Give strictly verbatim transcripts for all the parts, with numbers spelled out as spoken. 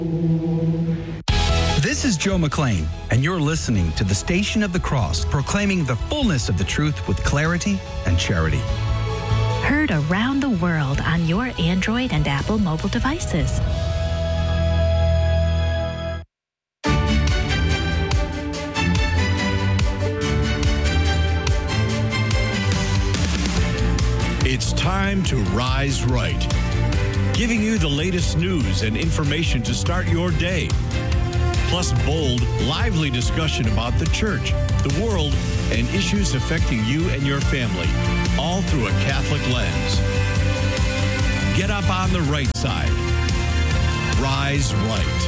This is Joe McLean, and you're listening to the Station of the Cross, proclaiming the fullness of the truth with clarity and charity. Heard around the world on your Android and Apple mobile devices. It's time to Rise Right, giving you the latest news and information to start your day. Plus bold, lively discussion about the church, the world, and issues affecting you and your family, all through a Catholic lens. Get up on the right side. Rise Right.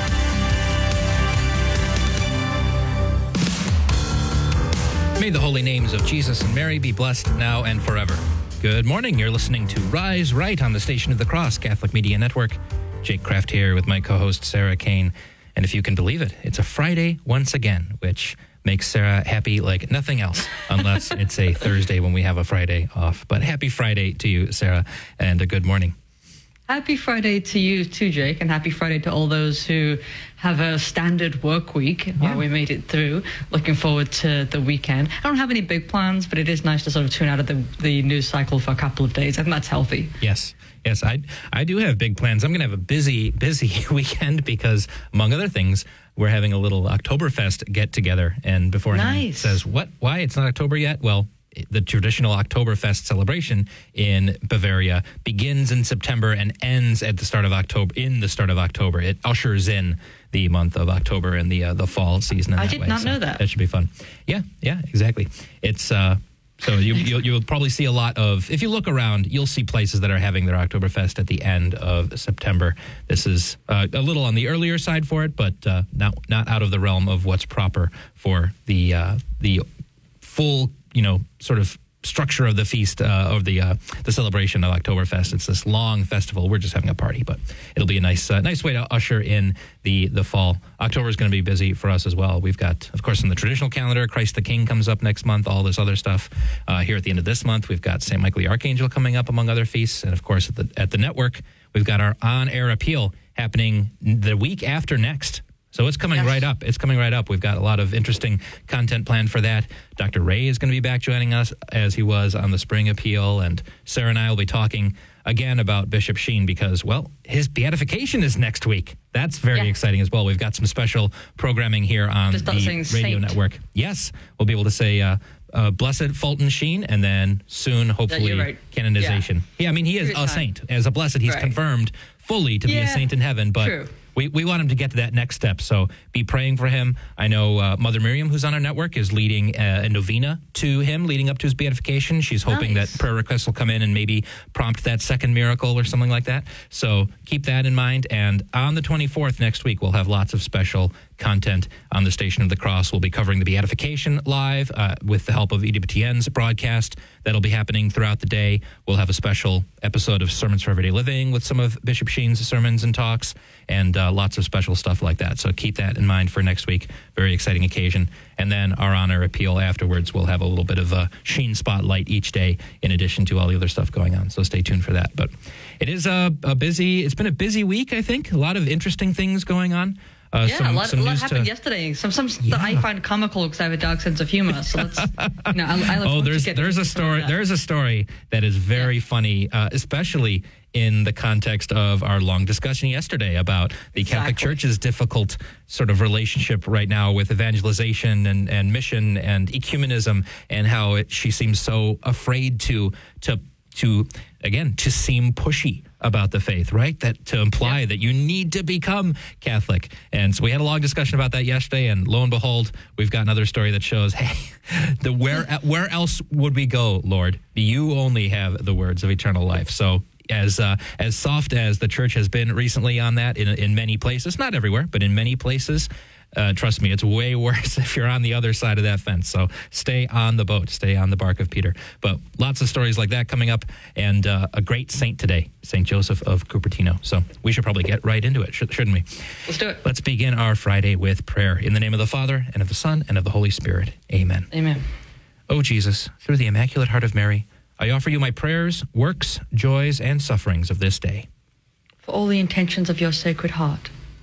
May the holy names of Jesus and Mary be blessed now and forever. Good morning. You're listening to Rise Right on the Station of the Cross Catholic Media Network. Jake Kraft here with my co-host Sarah Kane. And if you can believe it, it's a Friday once again, which makes Sarah happy like nothing else, unless it's a Thursday when we have a Friday off. But happy Friday to you, Sarah, and a good morning. Happy Friday to you too, Jake, and happy Friday to all those who have a standard work week. Yeah. Uh, we made it through. Looking forward to the weekend. I don't have any big plans, but it is nice to sort of tune out of the, the news cycle for a couple of days. I think that's healthy. Yes. Yes, I I do have big plans. I'm going to have a busy, busy weekend because, among other things, we're having a little Oktoberfest get-together. And before anyone nice. says, what? Why? It's not October yet? Well, the traditional Oktoberfest celebration in Bavaria begins in September and ends at the start of October. In the start of October, it ushers in the month of October and the uh, the fall season. In I that did way. not so know that. That should be fun. Yeah, yeah, exactly. It's uh, so you you'll, you'll probably see a lot of. If you look around, you'll see places that are having their Oktoberfest at the end of September. This is uh, a little on the earlier side for it, but uh, not not out of the realm of what's proper for the uh, the full. You know, sort of structure of the feast, uh, of the uh, the celebration of Oktoberfest. It's this long festival. We're just having a party, but it'll be a nice uh, nice way to usher in the, the fall. October is going to be busy for us as well. We've got, of course, in the traditional calendar, Christ the King comes up next month, all this other stuff. Uh, here at the end of this month, we've got Saint Michael the Archangel coming up, among other feasts. And, of course, at the, at the network, we've got our on-air appeal happening the week after next. So it's coming yes. right up. It's coming right up. We've got a lot of interesting content planned for that. Doctor Ray is going to be back joining us as he was on the spring appeal. And Sarah and I will be talking again about Bishop Sheen because, well, his beatification is next week. That's very yeah. exciting as well. We've got some special programming here on Just the radio saint. network. Yes, we'll be able to say uh, uh, Blessed Fulton Sheen and then soon, hopefully, yeah, right. canonization. Yeah. yeah, I mean, he is Good a time. saint. As a blessed, he's right. confirmed fully to yeah. be a saint in heaven. But True. We, we want him to get to that next step, so be praying for him. I know uh, Mother Miriam, who's on our network, is leading uh, a novena to him, leading up to his beatification. She's hoping nice. that prayer requests will come in and maybe prompt that second miracle or something like that. So keep that in mind. And on the twenty-fourth next week, we'll have lots of special content on the Station of the Cross. We'll be covering the beatification live uh, with the help of E W T N's broadcast. That'll be happening throughout the day. We'll have a special episode of Sermons for Everyday Living with some of Bishop Sheen's sermons and talks, and uh, lots of special stuff like that. So keep that in mind for next week. Very exciting occasion. And then our honor appeal afterwards, we'll have a little bit of a Sheen spotlight each day in addition to all the other stuff going on. So stay tuned for that. But it is a, a busy, it's been a busy week, I think. A lot of interesting things going on. Uh, yeah, some, a lot, some a lot news happened to, yesterday. Some some yeah. that I find comical because I have a dark sense of humor. So let's, you know, I, I look oh, forward there's to getting there's a into some of story. that. There's a story that is very yeah. funny, uh, especially in the context of our long discussion yesterday about the exactly. Catholic Church's difficult sort of relationship right now with evangelization and, and mission and ecumenism, and how it, she seems so afraid to to to again to seem pushy about the faith, right? That to imply yeah. that you need to become Catholic. And so we had a long discussion about that yesterday, and lo and behold, we've got another story that shows, hey, the where where else would we go, Lord? You only have the words of eternal life. So as uh, as soft as the church has been recently on that in in many places, not everywhere, but in many places, Uh, trust me, it's way worse if you're on the other side of that fence. So stay on the boat, stay on the bark of Peter. But lots of stories like that coming up, and uh, a great saint today, Saint Joseph of Cupertino. So we should probably get right into it, shouldn't we? Let's do it. Let's begin our Friday with prayer. In the name of the Father, and of the Son, and of the Holy Spirit. Amen. Amen. O Jesus, through the Immaculate Heart of Mary, I offer you my prayers, works, joys, and sufferings of this day. For all the intentions of your Sacred Heart,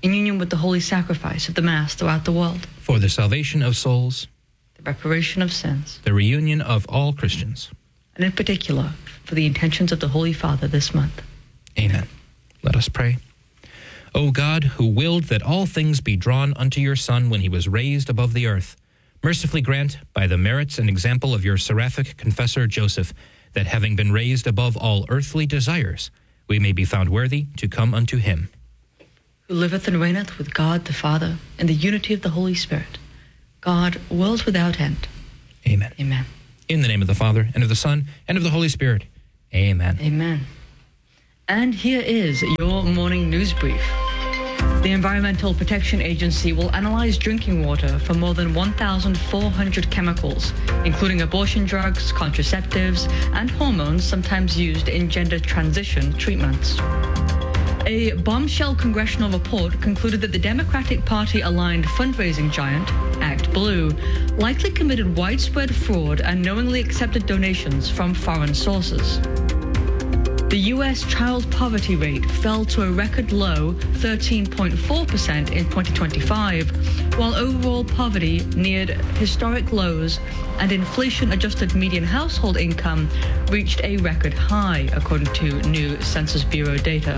in union with the holy sacrifice of the Mass throughout the world, for the salvation of souls, the reparation of sins, the reunion of all Christians, and in particular, for the intentions of the Holy Father this month. Amen. Let us pray. O God, who willed that all things be drawn unto your Son when he was raised above the earth, mercifully grant, by the merits and example of your seraphic confessor Joseph, that having been raised above all earthly desires, we may be found worthy to come unto him. Who liveth and reigneth with God the Father, in the unity of the Holy Spirit, God, world without end. Amen. Amen. In the name of the Father, and of the Son, and of the Holy Spirit. Amen. Amen. And here is your morning news brief. The Environmental Protection Agency will analyze drinking water for more than one thousand four hundred chemicals, including abortion drugs, contraceptives, and hormones sometimes used in gender transition treatments. A bombshell congressional report concluded that the Democratic Party-aligned fundraising giant, Act Blue, likely committed widespread fraud and knowingly accepted donations from foreign sources. The U S child poverty rate fell to a record low thirteen point four percent in twenty twenty-five, while overall poverty neared historic lows and inflation-adjusted median household income reached a record high, according to new Census Bureau data.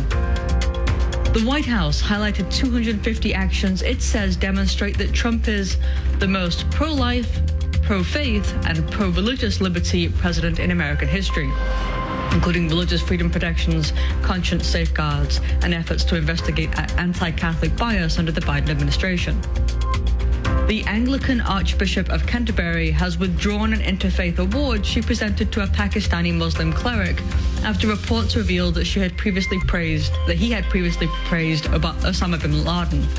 The White House highlighted two hundred fifty actions it says demonstrate that Trump is the most pro-life, pro-faith, and pro-religious liberty president in American history, including religious freedom protections, conscience safeguards, and efforts to investigate anti-Catholic bias under the Biden administration. The Anglican Archbishop of Canterbury has withdrawn an interfaith award she presented to a Pakistani Muslim cleric after reports revealed that she had previously praised that he had previously praised Osama bin Laden.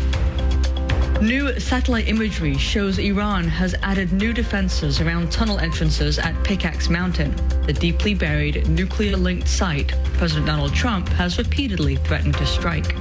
New satellite imagery shows Iran has added new defenses around tunnel entrances at Pickaxe Mountain, the deeply buried nuclear-linked site President Donald Trump has repeatedly threatened to strike.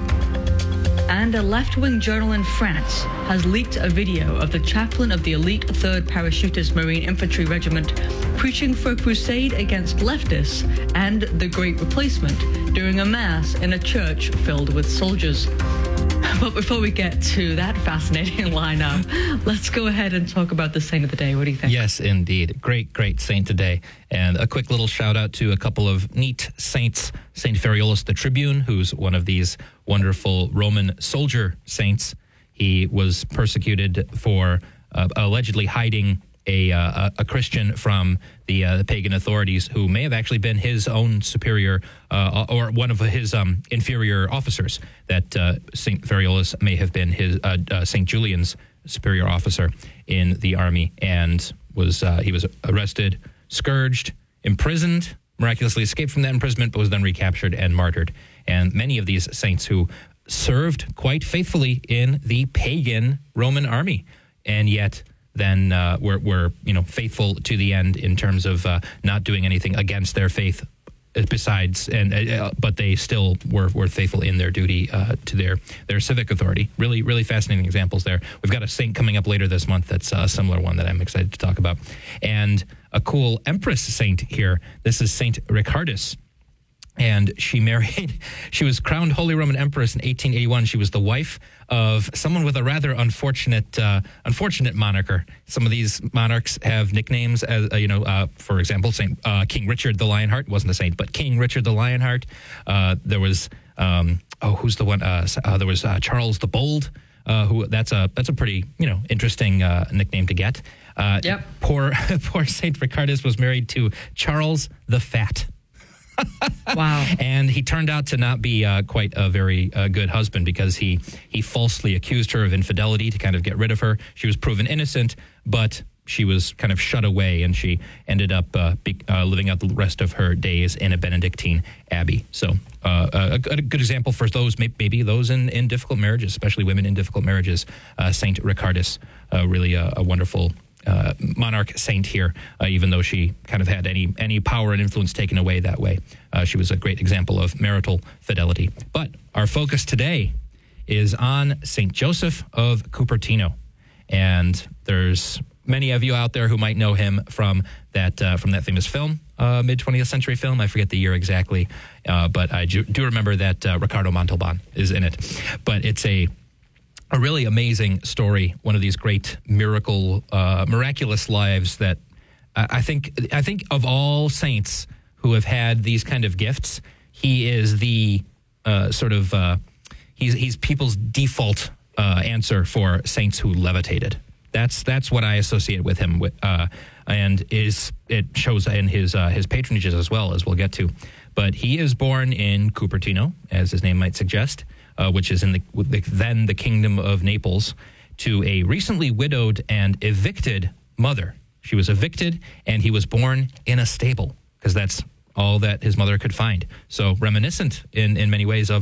And a left-wing journal in France has leaked a video of the chaplain of the elite third Parachutist Marine Infantry Regiment preaching for a crusade against leftists and the Great Replacement during a mass in a church filled with soldiers. But before we get to that fascinating lineup, let's go ahead and talk about the saint of the day. What do you think? Yes, indeed. Great, great saint today. And a quick little shout out to a couple of neat saints. Saint Ferriolus the Tribune, who's one of these wonderful Roman soldier saints. He was persecuted for uh, allegedly hiding a uh, a Christian from the, uh, the pagan authorities, who may have actually been his own superior uh, or one of his um, inferior officers. That uh, Saint Ferriolus may have been his uh, uh, Saint Julian's superior officer in the army, and was uh, he was arrested, scourged, imprisoned, miraculously escaped from that imprisonment, but was then recaptured and martyred. And many of these saints who served quite faithfully in the pagan Roman army, and yet then uh, were, were, you know, faithful to the end in terms of uh, not doing anything against their faith besides, and uh, but they still were, were faithful in their duty uh, to their, their civic authority. Really, really fascinating examples there. We've got a saint coming up later this month that's a similar one that I'm excited to talk about. And a cool empress saint here. This is Saint Ricardus. And she married, she was crowned Holy Roman Empress in eighteen eighty-one. She was the wife of someone with a rather unfortunate uh, unfortunate moniker. Some of these monarchs have nicknames, as uh, you know, uh, for example, Saint uh, King Richard the Lionheart, wasn't a saint, but King Richard the Lionheart. Uh, there was, um, oh, who's the one? Uh, uh, there was uh, Charles the Bold, uh, who that's a that's a pretty, you know, interesting uh, nickname to get. Uh, yep. Poor, poor Saint Ricardus was married to Charles the Fat. Wow. And he turned out to not be uh, quite a very uh, good husband, because he, he falsely accused her of infidelity to kind of get rid of her. She was proven innocent, but she was kind of shut away, and she ended up uh, be, uh, living out the rest of her days in a Benedictine abbey. So uh, a, a good example for those, maybe those in, in difficult marriages, especially women in difficult marriages. Uh, Saint Ricardus, uh, really a, a wonderful Uh, monarch saint here, uh, even though she kind of had any any power and influence taken away that way. Uh, she was a great example of marital fidelity. But our focus today is on Saint Joseph of Cupertino. And there's many of you out there who might know him from that uh, from that famous film, uh, mid twentieth century film. I forget the year exactly, uh, but I do, do remember that uh, Ricardo Montalban is in it. But it's a a really amazing story. One of these great miracle, uh, miraculous lives that uh, I think I think of all saints who have had these kind of gifts, he is the uh, sort of uh, he's he's people's default uh, answer for saints who levitated. That's that's what I associate with him with, uh, and is it shows in his uh, his patronages as well, as we'll get to. But he is born in Cupertino, as his name might suggest, uh, which is in the, the then the Kingdom of Naples, to a recently widowed and evicted mother. She was evicted, and he was born in a stable because that's all that his mother could find. So reminiscent in in many ways of